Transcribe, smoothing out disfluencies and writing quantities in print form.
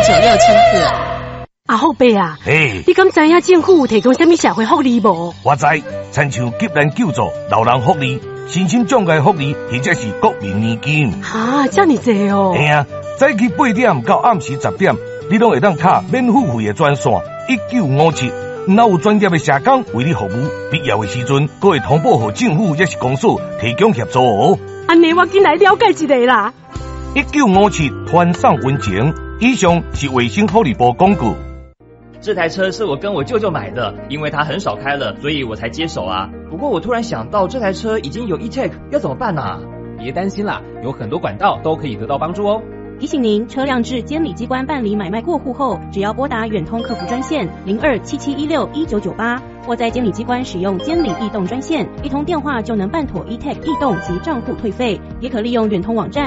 96千克。 阿后伯啊， 嘿， 你敢知影政府有提供什么社会福利无？ 我知，亲像急难救助、老人福利、身心障碍福利，或者是国民年金。 啊，这么多哦！ 嘿啊，早起8点到暗时10点，你拢会当卡免付费的专线1957，若有专业的社工为你服务，必要的时阵，还会通报给政府也是公所提供协助哦。 安尼我进来了解一下啦。 1957团上温情，以上是卫生福利部广告。 这台车是我跟我舅舅买的，因为他很少开了，所以我才接手啊。不过我突然想到，这台车已经有 e-tag， 要怎么办啊？ 别担心啦，有很多管道都可以得到帮助哦。 提醒您，车辆至监理机关办理买卖过户后，只要拨打远通客服专线0277161998，或在监理机关使用监理易动专线，一通电话就能办妥 e-tag 易动及账户退费，也可利用远通网站